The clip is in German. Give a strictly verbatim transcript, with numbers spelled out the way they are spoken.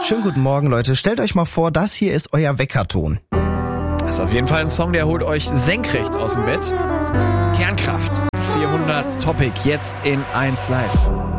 Schönen guten Morgen, Leute. Stellt euch mal vor, das hier ist euer Weckerton. Das ist auf jeden Fall ein Song, der holt euch senkrecht aus dem Bett. Kernkraft vierhundert Topic jetzt in eins Live.